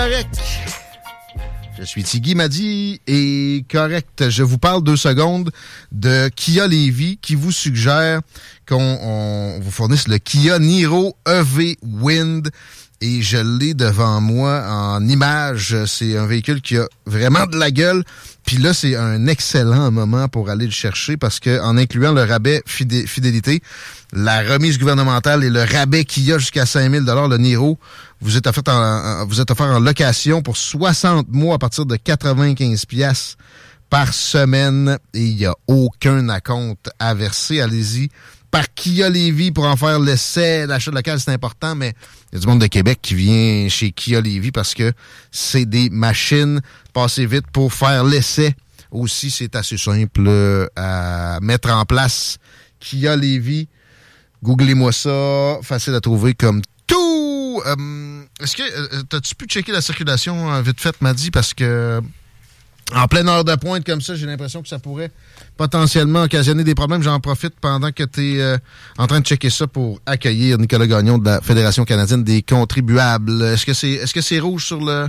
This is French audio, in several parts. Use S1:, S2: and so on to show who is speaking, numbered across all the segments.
S1: Correct. Je suis Tigui Madi et correct. Je vous parle 2 secondes de Kia Lévis qui vous suggère qu'on vous fournisse le Kia Niro EV Wind. Et je l'ai devant moi en image. C'est un véhicule qui a vraiment de la gueule. Puis là, c'est un excellent moment pour aller le chercher parce que en incluant le rabais fidélité, la remise gouvernementale et le rabais qu'il y a jusqu'à 5 000 $, le Niro, vous êtes offert en location pour 60 mois à partir de 95 piastres par semaine. Et il n'y a aucun acompte à verser. Allez-y. Par Kia Lévis pour en faire l'essai. L'achat local, c'est important, mais il y a du monde de Québec qui vient chez Kia Lévis parce que c'est des machines. Passez vite pour faire l'essai. Aussi, c'est assez simple à mettre en place. Kia Lévis, googlez-moi ça. Facile à trouver comme tout. Est-ce que t'as-tu pu checker la circulation vite fait, Madi? Parce que en pleine heure de pointe comme ça, j'ai l'impression que ça pourrait potentiellement occasionner des problèmes. J'en profite pendant que tu es en train de checker ça pour accueillir Nicolas Gagnon de la Fédération canadienne des contribuables. Est-ce que c'est rouge sur le...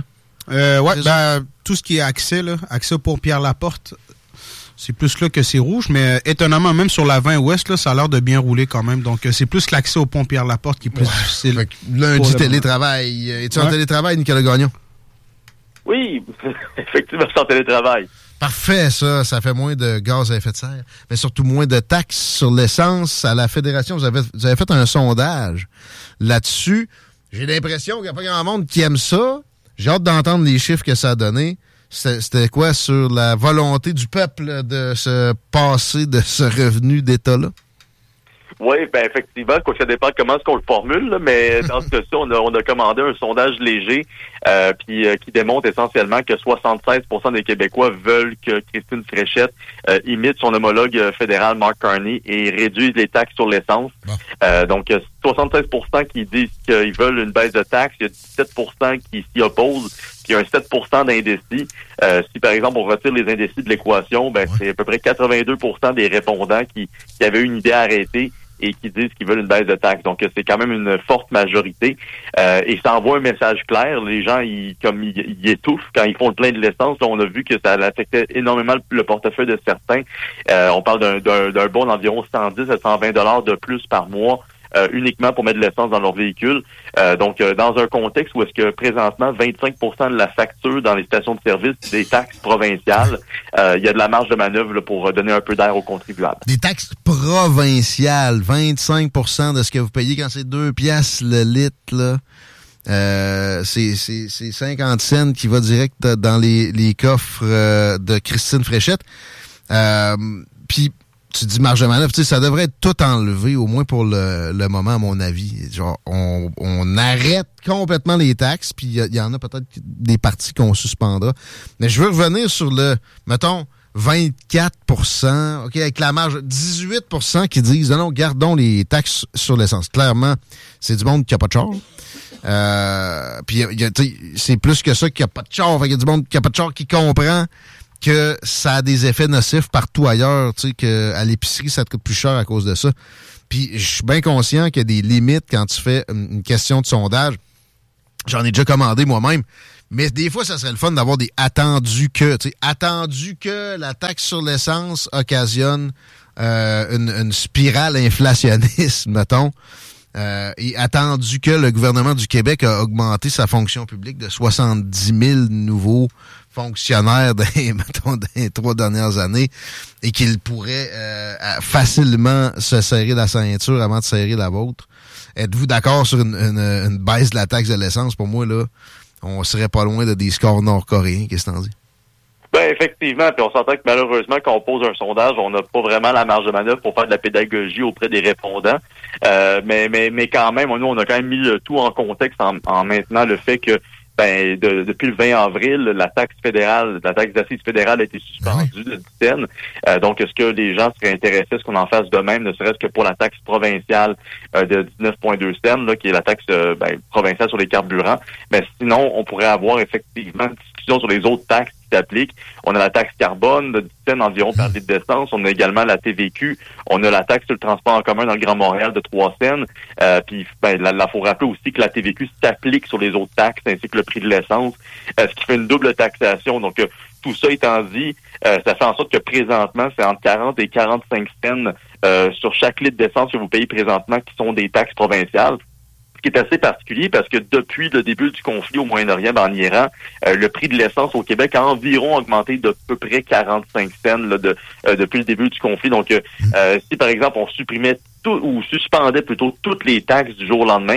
S2: tout ce qui est accès au pont Pierre-Laporte, c'est plus là que c'est rouge, mais étonnamment, même sur la 20 Ouest, là, ça a l'air de bien rouler quand même. Donc, c'est plus l'accès au pont Pierre-Laporte qui est plus difficile.
S1: Lundi, télétravail. Es-tu en télétravail, Nicolas Gagnon?
S3: Oui, effectivement, je suis en télétravail.
S1: Parfait, ça fait moins de gaz à effet de serre, mais surtout moins de taxes sur l'essence. À la Fédération, vous avez fait un sondage là-dessus. J'ai l'impression qu'il n'y a pas grand monde qui aime ça. J'ai hâte d'entendre les chiffres que ça a donné. C'était quoi sur la volonté du peuple de se passer de ce revenu d'État-là?
S3: Oui, ben effectivement, quoi, ça dépend comment est-ce qu'on le formule, là, mais dans ce cas-ci, on a commandé un sondage léger qui démontre essentiellement que 76% des Québécois veulent que Christine Fréchette imite son homologue fédéral Mark Carney et réduise les taxes sur l'essence. Bon. Donc, 76% qui disent qu'ils veulent une baisse de taxes, il y a 17% qui s'y opposent, puis il y a un 7% d'indécis. Si, par exemple, on retire les indécis de l'équation, ben c'est à peu près 82% des répondants qui avaient une idée arrêtée et qui disent qu'ils veulent une baisse de taxes. Donc, c'est quand même une forte majorité. Et ça envoie un message clair. Les gens, ils étouffent quand ils font le plein de l'essence. Là, on a vu que ça affectait énormément le portefeuille de certains. On parle d'un bon d'environ 110 à 120 $ de plus par mois. Uniquement pour mettre de l'essence dans leur véhicule. Donc, dans un contexte où est-ce que présentement, 25% de la facture dans les stations de service, des taxes provinciales, il y a de la marge de manœuvre là, pour donner un peu d'air aux contribuables.
S1: Des taxes provinciales, 25% de ce que vous payez quand c'est 2 piastres le litre, là. C'est 50 cents qui va direct dans les coffres de Christine Fréchette. Puis, tu dis marge de manœuvre, tu sais, ça devrait être tout enlevé, au moins pour le moment, à mon avis. Genre, on arrête complètement les taxes, puis il y en a peut-être des parties qu'on suspendra. Mais je veux revenir sur mettons, 24%, OK, avec la marge, 18% qui disent, non, gardons les taxes sur l'essence. Clairement, c'est du monde qui n'a pas de char. Puis, c'est plus que ça qui n'a pas de char. Fait qu'il y a du monde qui n'a pas de char qui comprend que ça a des effets nocifs partout ailleurs, tu sais, qu'à l'épicerie, ça te coûte plus cher à cause de ça. Puis, je suis bien conscient qu'il y a des limites quand tu fais une question de sondage. J'en ai déjà commandé moi-même. Mais des fois, ça serait le fun d'avoir des attendu que, tu sais, attendu que la taxe sur l'essence occasionne une spirale inflationniste, mettons. Et attendu que le gouvernement du Québec a augmenté sa fonction publique de 70 000 nouveaux fonctionnaires dans les 3 dernières années et qu'il pourrait facilement se serrer la ceinture avant de serrer la vôtre. Êtes-vous d'accord sur une baisse de la taxe de l'essence? Pour moi, là, on serait pas loin de des scores nord-coréens. Qu'est-ce que t'en dis?
S3: Ben effectivement, puis on s'entend que malheureusement, quand on pose un sondage, on n'a pas vraiment la marge de manœuvre pour faire de la pédagogie auprès des répondants. Mais quand même, nous, on a quand même mis le tout en contexte en maintenant le fait que depuis le 20 avril, la taxe d'assises fédérale a été suspendue de 10 cents. Donc, est-ce que les gens seraient intéressés à ce qu'on en fasse de même, ne serait-ce que pour la taxe provinciale de 19,2 cents, là, qui est la taxe provinciale sur les carburants. Mais sinon, on pourrait avoir effectivement une discussion sur les autres taxes qui s'appliquent. On a la taxe carbone de 10 cents environ par litre d'essence. On a également la TVQ. On a la taxe sur le transport en commun dans le Grand Montréal de 3 cents. Puis, faut rappeler aussi que la TVQ s'applique sur les autres taxes ainsi que le prix de l'essence, ce qui fait une double taxation. Donc, tout ça étant dit, ça fait en sorte que présentement, c'est entre 40 et 45 cents sur chaque litre d'essence que vous payez présentement qui sont des taxes provinciales. Ce qui est assez particulier parce que depuis le début du conflit au Moyen-Orient, en Iran, le prix de l'essence au Québec a environ augmenté de peu près 45 cents depuis le début du conflit. Donc, si par exemple on supprimait ou suspendait plutôt toutes les taxes du jour au lendemain,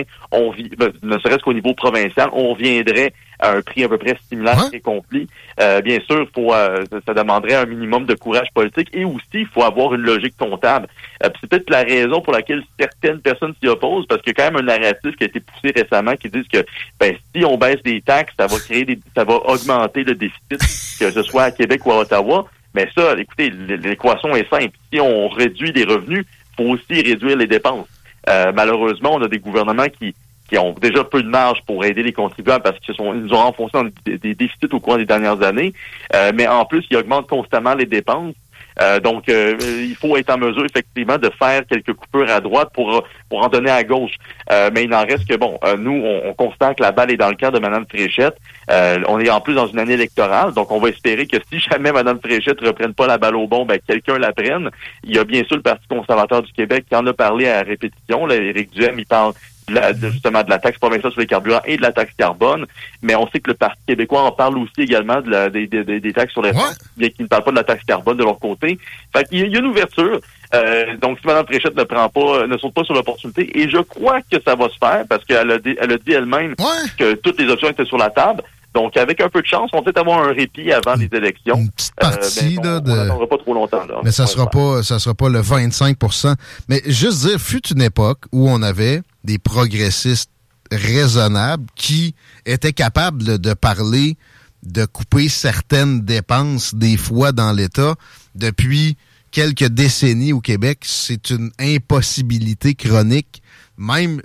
S3: ne serait-ce qu'au niveau provincial, on reviendrait à un prix à peu près similaire à conflit. Bien sûr, ça demanderait un minimum de courage politique et aussi, il faut avoir une logique comptable. C'est peut-être la raison pour laquelle certaines personnes s'y opposent, parce qu'il y a quand même un narratif qui a été poussé récemment qui dit que si on baisse les taxes, ça va augmenter le déficit, que ce soit à Québec ou à Ottawa. Mais ça, écoutez, l'équation est simple. Si on réduit les revenus, il faut aussi réduire les dépenses. Malheureusement, on a des gouvernements qui ont déjà peu de marge pour aider les contribuables parce qu'ils nous ont enfoncé dans des déficits au cours des dernières années. Mais en plus, ils augmentent constamment les dépenses. Donc, il faut être en mesure, effectivement, de faire quelques coupures à droite pour en donner à gauche. Mais il n'en reste que, nous, on constate que la balle est dans le camp de Mme Fréchette. On est en plus dans une année électorale, donc on va espérer que si jamais Mme Fréchette ne reprenne pas la balle au bon, quelqu'un la prenne. Il y a bien sûr le Parti conservateur du Québec qui en a parlé à répétition. Là, Éric Duhem, il parle justement de la taxe provinciale sur les carburants et de la taxe carbone, mais on sait que le Parti québécois en parle aussi également des taxes sur les bien qu'ils ne parlent pas de la taxe carbone de leur côté. Fait qu'il y a une ouverture. Donc, si Mme Fréchette ne saute pas sur l'opportunité, et je crois que ça va se faire, parce qu'elle a dit elle-même que toutes les options étaient sur la table. Donc, avec un peu de chance, on va peut-être avoir un répit avant les élections.
S1: Une petite partie,
S3: on n'attendra pas trop longtemps, là.
S1: Mais ça sera pas le 25%. Mais juste dire, fut une époque où on avait des progressistes raisonnables qui étaient capables de parler de couper certaines dépenses des fois dans l'État. Depuis quelques décennies au Québec, c'est une impossibilité chronique. Même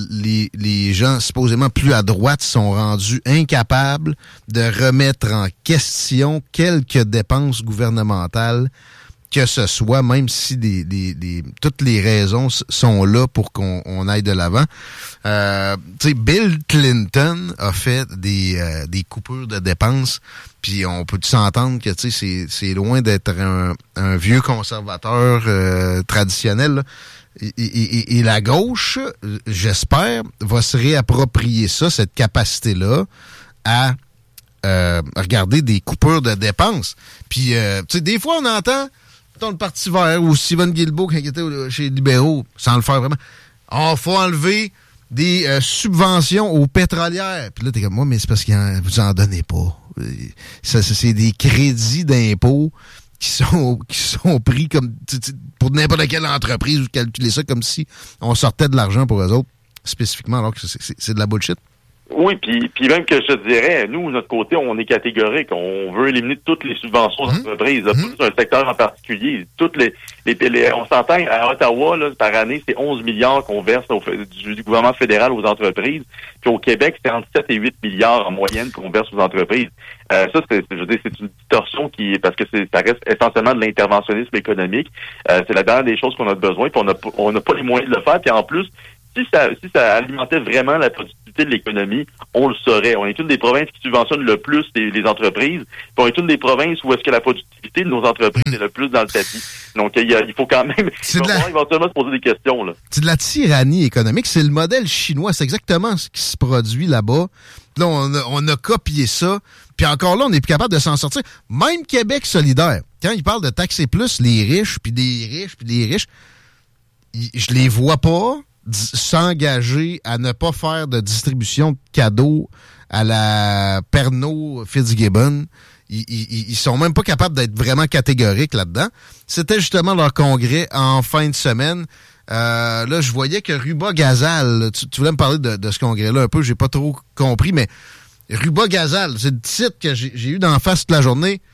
S1: les gens supposément plus à droite sont rendus incapables de remettre en question quelques dépenses gouvernementales que ce soit, même si toutes les raisons sont là pour qu'on aille de l'avant. Tu sais, Bill Clinton a fait des coupures de dépenses, puis on peut s'entendre que tu sais c'est loin d'être un vieux conservateur traditionnel, là. Et la gauche, j'espère, va se réapproprier ça, cette capacité-là, à regarder des coupures de dépenses. Puis, tu sais, des fois, on entend le Parti vert ou Stephen Guilbeault qui était chez les libéraux, sans le faire vraiment. Il faut enlever des subventions aux pétrolières. Puis là, t'es comme moi, mais c'est parce que vous en donnez pas. C'est des crédits d'impôt qui sont pris comme pour n'importe quelle entreprise, ou calculer ça comme si on sortait de l'argent pour eux autres, spécifiquement, alors que c'est de la bullshit.
S3: Oui, puis même que je te dirais, nous, de notre côté, on est catégorique. On veut éliminer toutes les subventions d'entreprises, pas un secteur en particulier. On s'entend, à Ottawa, là, par année, c'est 11 milliards qu'on verse du gouvernement fédéral aux entreprises. Puis au Québec, c'est entre 7 et 8 milliards en moyenne qu'on verse aux entreprises. Ça, c'est une distorsion parce que ça reste essentiellement de l'interventionnisme économique. C'est la dernière des choses qu'on a besoin, puis on n'a pas les moyens de le faire. Puis en plus, si ça alimentait vraiment la productivité de l'économie, on le saurait. On est une des provinces qui subventionne le plus les entreprises. Puis on est une des provinces où est-ce que la productivité de nos entreprises est le plus dans le tapis. Donc, il faut quand même éventuellement se poser des questions, là.
S1: C'est de la tyrannie économique. C'est le modèle chinois. C'est exactement ce qui se produit là-bas. Là, on a copié ça. Puis encore là, on n'est plus capable de s'en sortir. Même Québec solidaire, quand il parle de taxer plus les riches, puis des riches, puis des riches, je les vois pas s'engager à ne pas faire de distribution de cadeaux à la Pernod Fitzgibbon. Ils sont même pas capables d'être vraiment catégoriques là-dedans. C'était justement leur congrès en fin de semaine. Là, je voyais que Ruba Gazal, tu voulais me parler de ce congrès-là un peu, j'ai pas trop compris, mais Ruba Gazal, c'est le titre que j'ai eu d'en face toute la journée.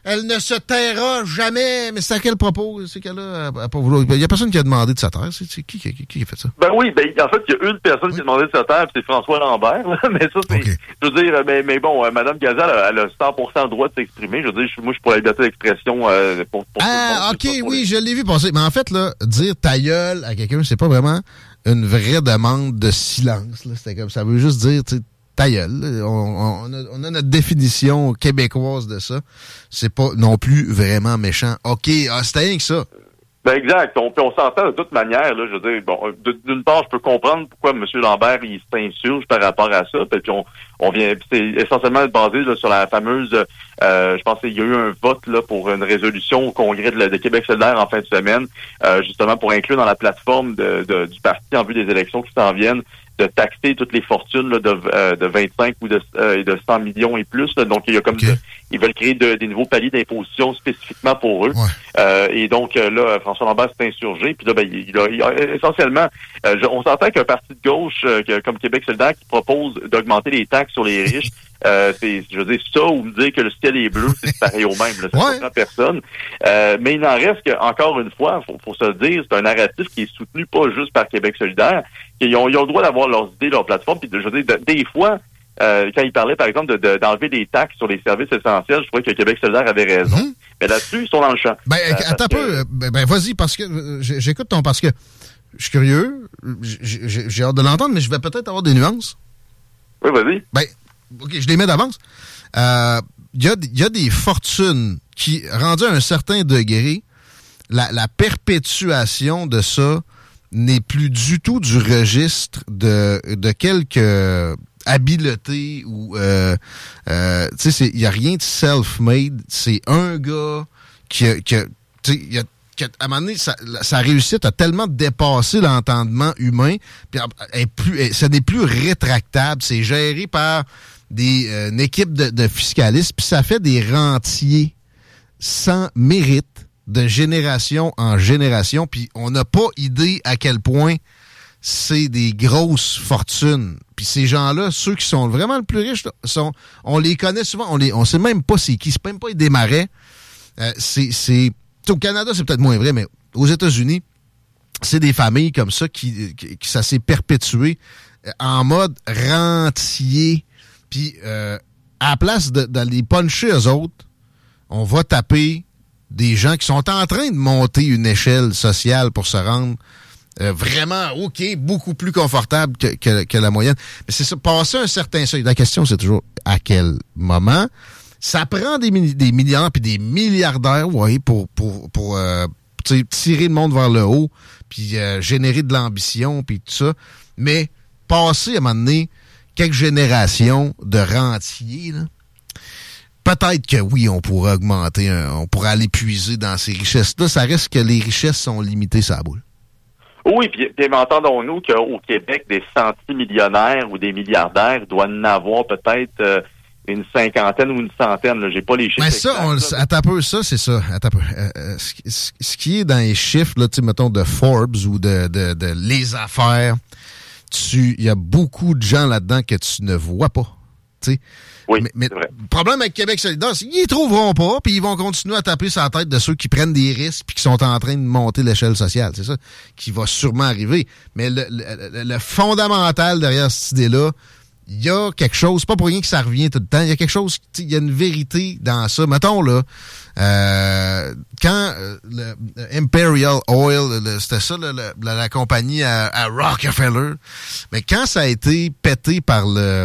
S1: elle ne se taira jamais. Mais c'est à quel propos? C'est qu'elle a pas voulu. Il y a personne qui a demandé de sa terre. C'est qui a fait ça?
S3: Ben oui, en fait, il y a une personne qui a demandé de sa terre, c'est François Lambert. Là, mais ça, c'est, je veux dire, mais bon, Mme Gazal, elle a 100% le droit de s'exprimer. Je veux dire, moi, je suis pour la liberté d'expression pour tout le monde.
S1: OK, oui, je l'ai vu passer. Mais en fait, là, dire ta gueule à quelqu'un, c'est pas vraiment une vraie demande de silence. Là. C'était comme ça veut juste dire, tu sais, ta gueule. On a notre définition québécoise de ça. C'est pas non plus vraiment méchant. OK, c'était rien que ça.
S3: Ben exact. On s'entend de toute manière. Là, je veux dire, bon, d'une part, je peux comprendre pourquoi M. Lambert il s'insurge par rapport à ça. Puis on vient, c'est essentiellement basé là, sur la fameuse. Je pense qu'il y a eu un vote là pour une résolution au Congrès de Québec solidaire en fin de semaine, justement pour inclure dans la plateforme du parti en vue des élections qui s'en viennent, de taxer toutes les fortunes là, de 25 ou de 100 millions et plus. Là. Donc, il y a comme ils veulent créer des nouveaux paliers d'imposition spécifiquement pour eux. Ouais. Et donc, là, François Lambert s'est insurgé. Puis là, ben, il a essentiellement, on s'entend qu'un parti de gauche comme Québec solidaire qui propose d'augmenter les taxes sur les riches, je veux dire, ça ou me dire que le ciel est bleu, c'est pareil au même. Là, ça comprend personne. Mais il n'en reste qu'encore une fois, faut se le dire, c'est un narratif qui est soutenu pas juste par Québec solidaire. Ils ont le droit d'avoir leurs idées, leur plateforme. Puis, je veux dire, des fois, quand ils parlaient, par exemple, d'enlever des taxes sur les services essentiels, je trouvais que Québec solidaire avait raison. Mais là-dessus, ils sont dans le champ.
S1: Ben, attends un peu. Ben, vas-y, parce que j'écoute parce que je suis curieux. J'ai hâte de l'entendre, mais je vais peut-être avoir des nuances.
S3: Oui, vas-y.
S1: Ben, OK, je les mets d'avance. Il y a des fortunes qui, rendues à un certain degré, la perpétuation de ça n'est plus du tout du registre de quelques habiletés ou tu sais, il y a rien de self-made. C'est un gars qui à un moment donné, sa réussite a tellement dépassé l'entendement humain, puis ça n'est plus rétractable. C'est géré par une équipe de fiscalistes, puis ça fait des rentiers sans mérite de génération en génération, puis on n'a pas idée à quel point c'est des grosses fortunes. Puis ces gens-là, ceux qui sont vraiment le plus riches, on les connaît souvent, on sait même pas c'est qui, c'est même pas des marais. Au Canada, c'est peut-être moins vrai, mais aux États-Unis, c'est des familles comme ça qui ça s'est perpétué en mode rentier. Puis à la place d'aller puncher eux autres, on va taper des gens qui sont en train de monter une échelle sociale pour se rendre vraiment, OK, beaucoup plus confortable que la moyenne. Mais c'est ça, passer un certain seuil. La question, c'est toujours à quel moment. Ça prend des milliards puis des milliardaires, oui, pour tirer le monde vers le haut, puis générer de l'ambition, puis tout ça. Mais passer, à un moment donné, quelques générations de rentiers, là, peut-être que oui, on pourrait augmenter, on pourrait aller puiser dans ces richesses-là. Ça reste que les richesses sont limitées, ça boule.
S3: Oui, puis entendons-nous qu'au Québec, des centimillionnaires ou des milliardaires doivent en avoir peut-être une cinquantaine ou une centaine. Là. J'ai pas les chiffres.
S1: Mais ça, attends un peu, ça, c'est ça. Attends un peu. Ce qui est dans les chiffres, là, tu sais, mettons, de Forbes ou de Les Affaires, il y a beaucoup de gens là-dedans que tu ne vois pas. Tu sais.
S3: Oui,
S1: mais
S3: c'est vrai.
S1: Le problème avec Québec solidaire, c'est qu'ils ne trouveront pas, puis ils vont continuer à taper sur la tête de ceux qui prennent des risques puis qui sont en train de monter l'échelle sociale. C'est ça qui va sûrement arriver. Mais le fondamental derrière cette idée-là, il y a quelque chose, c'est pas pour rien que ça revient tout le temps, il y a quelque chose, il y a une vérité dans ça. Mettons, là, quand le Imperial Oil, c'était ça, la compagnie à Rockefeller, mais quand ça a été pété par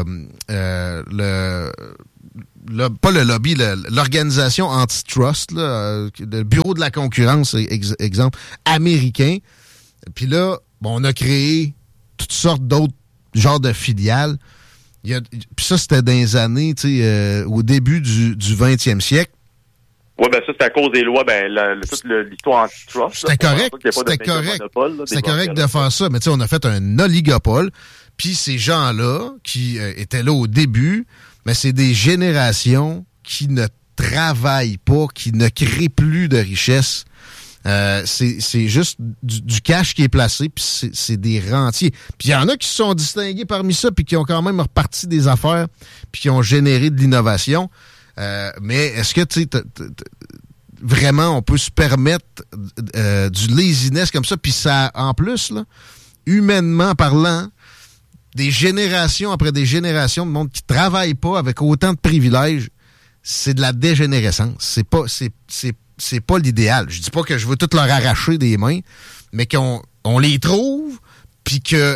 S1: pas le lobby, l'organisation antitrust, là, le bureau de la concurrence, exemple, américain, puis là, bon, on a créé toutes sortes d'autres genres de filiales. Puis ça, c'était dans les années, tu sais, au début du 20e siècle.
S3: Oui, ben ça, c'est à cause des lois, toute l'histoire antitrust.
S1: C'était correct. C'était correct de faire ça. Mais tu sais, on a fait un oligopole. Puis ces gens-là, qui étaient là au début, mais c'est des générations qui ne travaillent pas, qui ne créent plus de richesse. C'est juste du cash qui est placé, puis c'est des rentiers. Puis il y en a qui se sont distingués parmi ça, puis qui ont quand même reparti des affaires, puis qui ont généré de l'innovation. Mais est-ce que, tu sais, vraiment, on peut se permettre du laziness comme ça, puis ça, en plus, là, humainement parlant, des générations après des générations de monde qui travaillent pas avec autant de privilèges, c'est de la dégénérescence. C'est pas l'idéal. Je dis pas que je veux tout leur arracher des mains, mais qu'on les trouve, puis que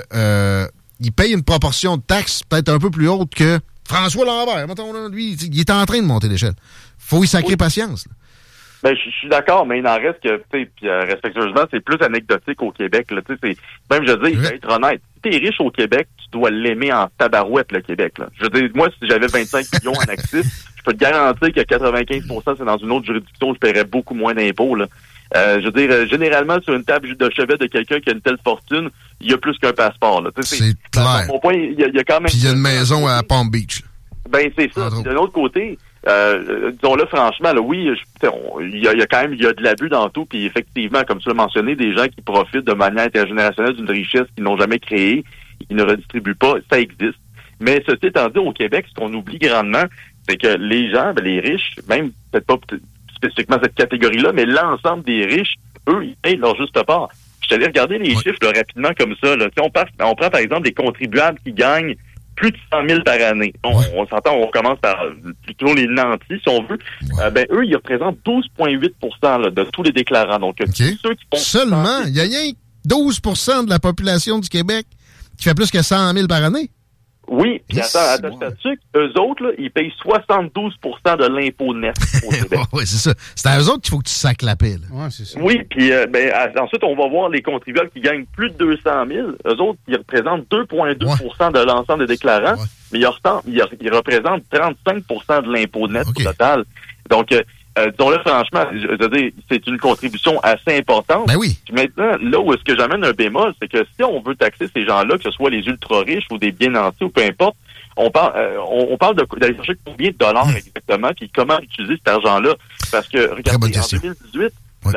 S1: ils payent une proportion de taxes peut-être un peu plus haute que François Lambert. Mettons, là, lui, il est en train de monter l'échelle. Faut y sacrer patience. Là.
S3: Ben, je suis d'accord, mais il n'en reste que, tu sais, respectueusement, c'est plus anecdotique au Québec, là, tu sais, même, je veux dire, il faut être honnête. Si t'es riche au Québec, tu dois l'aimer en tabarouette, le Québec, là. Je veux dire, moi, si j'avais 25 millions en actifs, je peux te garantir que 95% c'est dans une autre juridiction, je paierais beaucoup moins d'impôts, là. Je veux dire, généralement, sur une table de chevet de quelqu'un qui a une telle fortune, il y a plus qu'un passeport, là.
S1: C'est clair.
S3: Mon point, il y a quand même...
S1: Puis il y a une maison à Palm Beach.
S3: Ben, c'est ça. D'un autre côté, disons-le franchement, là, oui, il y a quand même de l'abus dans tout, puis effectivement, comme tu l'as mentionné, des gens qui profitent de manière intergénérationnelle d'une richesse qu'ils n'ont jamais créée et qui ne redistribuent pas, ça existe. Mais ceci étant dit, au Québec, ce qu'on oublie grandement, c'est que les gens, les riches, même peut-être pas spécifiquement cette catégorie-là, mais l'ensemble des riches, eux, ils payent leur juste part. Je suis allé regarder les chiffres là, rapidement comme ça. Là. On prend par exemple des contribuables qui gagnent plus de 100 000 par année. On s'entend, on commence par plutôt les nantis, si on veut. Eux, ils représentent 12,8 là, de tous les déclarants. Donc, ceux qui font
S1: seulement, il y a rien 12 de la population du Québec qui fait plus que 100 000 par année.
S3: Oui, puis attends, eux autres, là, ils payent 72 de l'impôt net au Québec.
S1: Oui, c'est ça. C'est à eux autres qu'il faut que tu sacques la paix.
S2: Ouais, c'est ça.
S3: Oui, puis ensuite, on va voir les contribuables qui gagnent plus de 200 000. Eux autres, ils représentent 2,2 de l'ensemble des déclarants, mais ils représentent 35 de l'impôt net au total. Donc, disons-le franchement, je veux dire, c'est une contribution assez importante.
S1: Ben oui.
S3: Puis maintenant, là où est-ce que j'amène un bémol, c'est que si on veut taxer ces gens-là, que ce soit les ultra-riches ou des bien nantis ou peu importe, on parle d'aller chercher combien de dollars exactement, puis comment utiliser cet argent-là. Parce que, regardez, en 2018,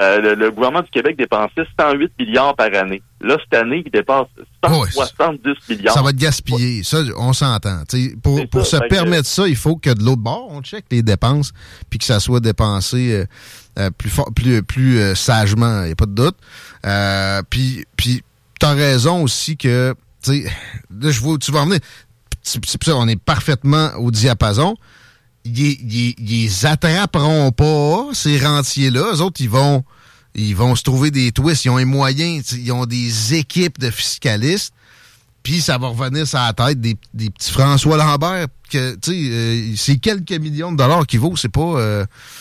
S3: le gouvernement du Québec dépensait 108 milliards par année. Là, cette année, il dépasse 170 milliards.
S1: Ça va être gaspillé. Ça, on s'entend. Pour se permettre ça, il faut que de l'autre bord, on check les dépenses, puis que ça soit dépensé plus sagement, il n'y a pas de doute. Puis t'as raison aussi que, tu sais, là, je vois où tu vas emmener. C'est ça, on est parfaitement au diapason. Ils les attraperont pas, ces rentiers-là. Eux autres, ils vont se trouver des twists. Ils ont les moyens. Ils ont des équipes de fiscalistes. Puis ça va revenir sur la tête des petits François Lambert. Que, c'est quelques millions de dollars qu'il vaut. C'est pas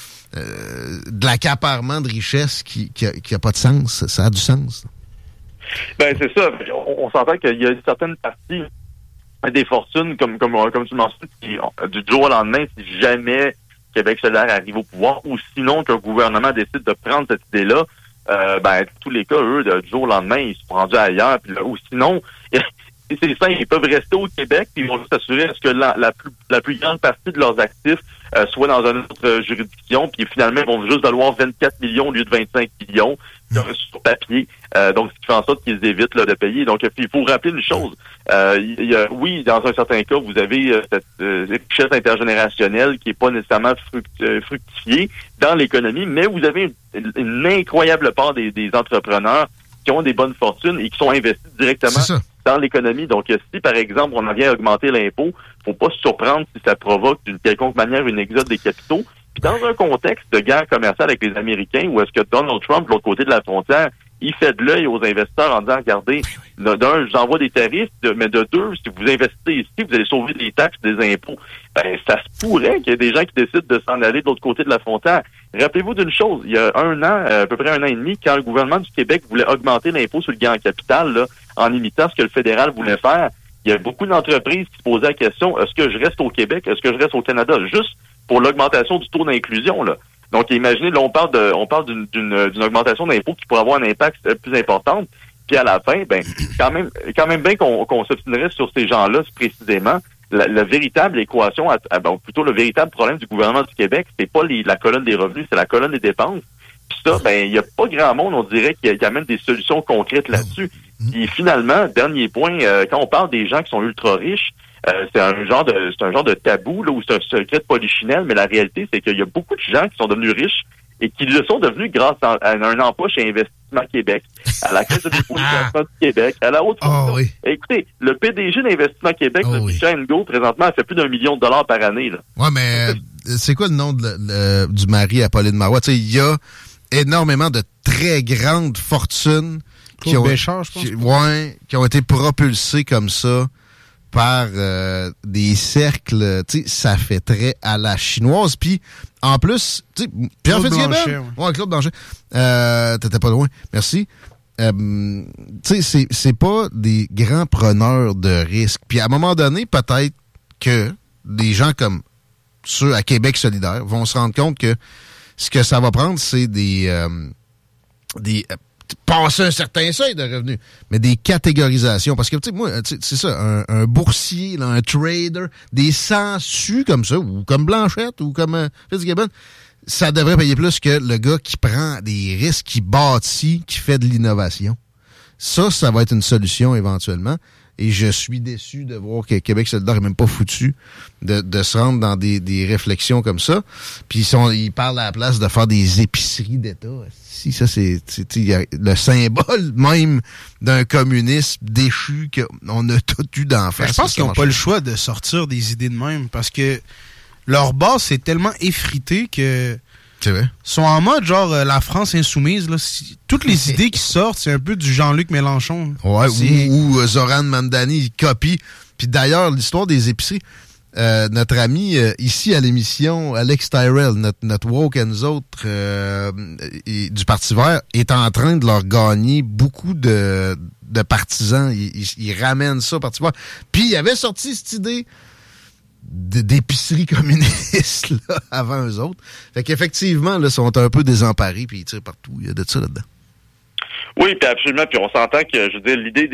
S1: de l'accaparement de richesse qui a pas de sens. Ça a du sens.
S3: Ben, c'est ça. On s'entend qu'il y a certaines parties des fortunes, comme tu le mentionnes, du jour au lendemain, si jamais Québec solidaire arrive au pouvoir, ou sinon qu'un gouvernement décide de prendre cette idée-là, tous les cas, eux, du jour au lendemain, ils sont rendus ailleurs, puis ou sinon, c'est simple, ils peuvent rester au Québec, puis ils vont juste assurer à ce que la plus grande partie de leurs actifs soit dans une autre juridiction, puis finalement, ils vont juste valoir 24 millions au lieu de 25 millions sur papier. Donc, ce qui fait en sorte qu'ils évitent là, de payer. Donc, il faut rappeler une chose. Oui, dans un certain cas, vous avez cette richesse intergénérationnelle qui n'est pas nécessairement fructifiée dans l'économie, mais vous avez une incroyable part des entrepreneurs qui ont des bonnes fortunes et qui sont investis directement dans l'économie. Donc, si, par exemple, on en vient à augmenter l'impôt, faut pas se surprendre si ça provoque d'une quelconque manière une exode des capitaux. Puis dans un contexte de guerre commerciale avec les Américains, où est-ce que Donald Trump, de l'autre côté de la frontière, il fait de l'œil aux investisseurs en disant, regardez, d'un, je vous envoie des tarifs, mais de deux, si vous investissez ici, vous allez sauver des taxes, des impôts. Ben, ça se pourrait qu'il y ait des gens qui décident de s'en aller de l'autre côté de la frontière. Rappelez-vous d'une chose, il y a un an, à peu près un an et demi, quand le gouvernement du Québec voulait augmenter l'impôt sur le gain en capital, là, en imitant ce que le fédéral voulait faire, il y a beaucoup d'entreprises qui se posaient la question, est-ce que je reste au Québec, est-ce que je reste au Canada, juste pour l'augmentation du taux d'inclusion, là. Donc, imaginez, là, on parle d'une augmentation d'impôt qui pourrait avoir un impact plus important. Puis à la fin, quand même bien qu'on s'obstinerait sur ces gens-là précisément. La véritable équation, plutôt le véritable problème du gouvernement du Québec, c'est pas la colonne des revenus, c'est la colonne des dépenses. Puis ça, il y a pas grand monde, on dirait, qui amène des solutions concrètes là-dessus. Puis finalement, dernier point, quand on parle des gens qui sont ultra riches, c'est un genre de tabou là où c'est un secret de polichinelle, mais la réalité c'est qu'il y a beaucoup de gens qui sont devenus riches et qui le sont devenus grâce à un emploi chez Investissement Québec, à la Caisse de dépôt du Québec, à la haute fonction.
S1: Oui.
S3: Écoutez, le PDG d'Investissement Québec, Michel Ngo, présentement, a fait plus d'1 million de dollars par année. Là.
S1: Ouais, mais c'est quoi le nom du mari à Pauline Marois? Tu sais, il y a énormément de très grandes fortunes qui ont été propulsées comme ça par des cercles, tu sais, ça fait très à la chinoise. Puis, en plus, tu sais, Pierre Fitzgibbon. Ouais, Claude Blanchet. T'étais pas loin. Merci. Tu sais, c'est pas des grands preneurs de risques. Puis, à un moment donné, peut-être que des gens comme ceux à Québec solidaire vont se rendre compte que ce que ça va prendre, c'est des passer un certain seuil de revenus, mais des catégorisations. Parce que, tu sais, moi, c'est ça, un boursier, là, un trader, des sangsues comme ça, ou comme Blanchette, ou comme Fitzgibbon, ça devrait payer plus que le gars qui prend des risques, qui bâtit, qui fait de l'innovation. Ça va être une solution éventuellement. Et je suis déçu de voir que Québec solidaire est même pas foutu de se rendre dans des réflexions comme ça. Puis ils parlent à la place de faire des épiceries d'État. Si ça, c'est le symbole même d'un communisme déchu qu'on a tout eu d'en face.
S2: Je pense qu'ils n'ont pas le choix de sortir des idées de même parce que leur base c'est tellement effrité que
S1: c'est vrai.
S2: Sont en mode genre la France insoumise. Là. Toutes les idées qui sortent, c'est un peu du Jean-Luc Mélenchon.
S1: Ouais, ou Zoran Mandani, il copie. Puis d'ailleurs, l'histoire des épiceries, notre ami ici à l'émission, Alex Tyrell, notre woke et nous autres du Parti vert, est en train de leur gagner beaucoup de partisans. Il ramène ça au Parti vert. Puis il avait sorti cette idée d'épicerie communiste là, avant eux autres. Fait qu'effectivement, là, sont un peu désemparés puis ils tirent partout. Il y a de ça là-dedans.
S3: Oui, puis absolument. Puis on s'entend que, je veux dire, l'idée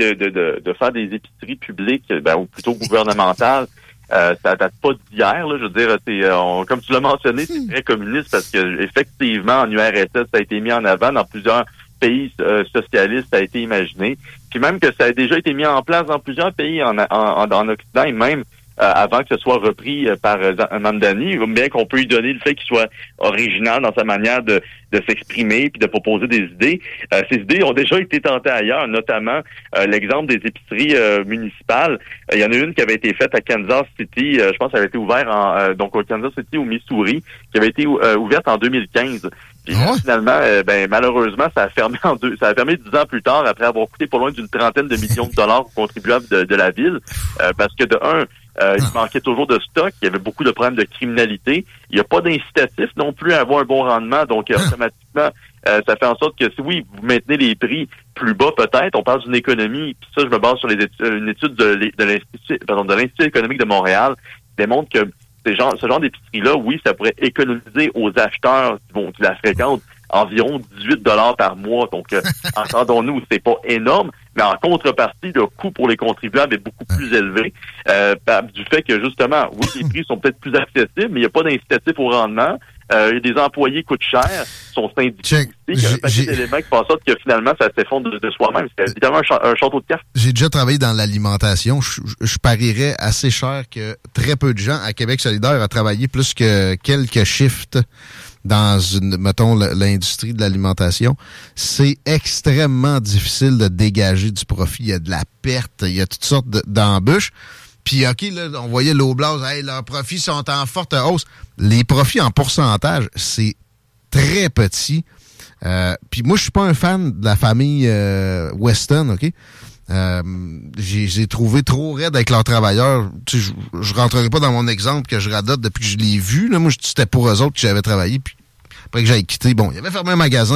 S3: de faire des épiceries publiques, ou plutôt gouvernementales, ça date pas d'hier. Là, je veux dire, comme tu l'as mentionné, c'est très communiste parce que effectivement, en URSS, ça a été mis en avant dans plusieurs pays socialistes, ça a été imaginé. Puis même que ça a déjà été mis en place dans plusieurs pays en Occident et même avant que ce soit repris par Mamdani, bien qu'on peut lui donner le fait qu'il soit original dans sa manière de s'exprimer puis de proposer des idées. Ces idées ont déjà été tentées ailleurs, notamment l'exemple des épiceries municipales. Il y en a une qui avait été faite à Kansas City, je pense qu'elle avait été ouverte donc au Kansas City, au Missouri, qui avait été ouverte en 2015. Puis finalement, malheureusement, ça a fermé 10 ans plus tard, après avoir coûté pas loin d'une trentaine de millions de dollars aux contribuables de la ville, parce que de un, il manquait toujours de stock, il y avait beaucoup de problèmes de criminalité, il n'y a pas d'incitatif non plus à avoir un bon rendement, donc automatiquement, ça fait en sorte que si oui, vous maintenez les prix plus bas peut-être, on parle d'une économie, puis ça je me base sur une étude de l'Institut économique de Montréal, qui démontre que ce genre d'épicerie-là, oui, ça pourrait économiser aux acheteurs qui la fréquentent environ 18 $ par mois. Donc, entendons-nous, c'est pas énorme, mais en contrepartie, le coût pour les contribuables est beaucoup plus élevé du fait que, justement, oui, les prix sont peut-être plus accessibles, mais il n'y a pas d'incitatif au rendement. Les employés coûtent cher, sont syndiqués. Il y a un paquet d'éléments qui font en sorte que finalement, ça s'effondre de soi-même. C'est évidemment un château de cartes.
S1: J'ai déjà travaillé dans l'alimentation. Je parierais assez cher que très peu de gens à Québec solidaire ont travaillé plus que quelques shifts dans l'industrie de l'alimentation. C'est extrêmement difficile de dégager du profit. Il y a de la perte, il y a toutes sortes d'embûches. Puis, OK, là, on voyait l'Oblast, leurs profits sont en forte hausse. Les profits en pourcentage, c'est très petit. Puis moi, je suis pas un fan de la famille Weston, OK? J'ai trouvé trop raide avec leurs travailleurs. Tu sais, je rentrerai pas dans mon exemple que je radote depuis que je l'ai vu. Là. Moi, c'était pour eux autres que j'avais travaillé. Puis après que j'avais quitté, bon, il avait fermé un magasin.